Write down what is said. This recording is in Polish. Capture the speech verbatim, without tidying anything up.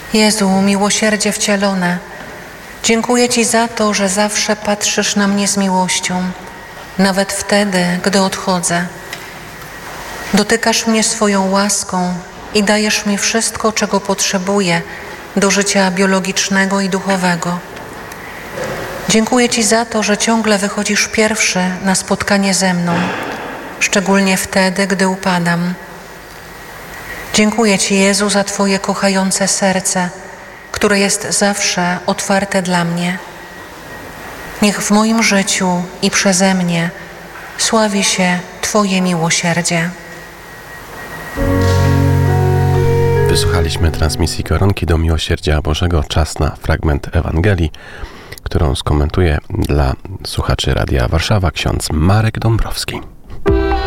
Jezu, miłosierdzie wcielone, dziękuję Ci za to, że zawsze patrzysz na mnie z miłością, nawet wtedy, gdy odchodzę. Dotykasz mnie swoją łaską i dajesz mi wszystko, czego potrzebuję do życia biologicznego i duchowego. Dziękuję Ci za to, że ciągle wychodzisz pierwszy na spotkanie ze mną, szczególnie wtedy, gdy upadam. Dziękuję Ci, Jezu, za Twoje kochające serce, które jest zawsze otwarte dla mnie. Niech w moim życiu i przeze mnie sławi się Twoje miłosierdzie. Wysłuchaliśmy transmisji Koronki do Miłosierdzia Bożego. Czas na fragment Ewangelii, którą skomentuje dla słuchaczy Radia Warszawa ksiądz Marek Dąbrowski.